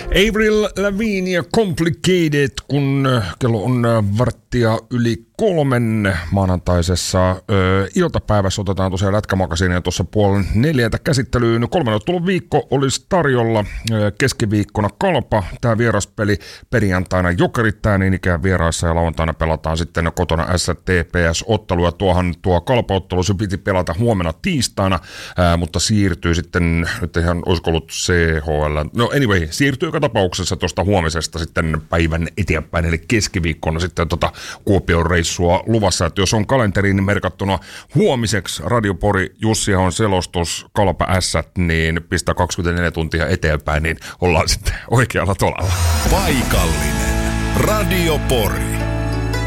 Avril Lavigne ja Complicated, kun kello on 3:15 maanantaisessa iltapäivässä. Otetaan tosiaan lätkämakasiinia tuossa 3:30 käsittelyyn. 3 ottelun viikko olisi tarjolla. Keskiviikkona Kalpa, tämä vieraspeli, perjantaina Jokerit, tämä niin ikään vieraissa, ja lauantaina pelataan sitten kotona STPS-ottelu. Ja tuo Kalpa-ottelu se piti pelata huomenna tiistaina, mutta siirtyy sitten, nyt ihan olisiko ollut CHL, no anyway, siirtyy joka tapauksessa tuosta huomisesta sitten päivän eteenpäin, eli keskiviikkona sitten Kuopion reissua luvassa, että jos on kalenteriin merkattuna huomiseksi Radio Pori, Jussi on selostus, Kalpa Ässät, niin pistää 24 tuntia eteenpäin, niin ollaan sitten oikealla tolalla. Paikallinen Radio Pori.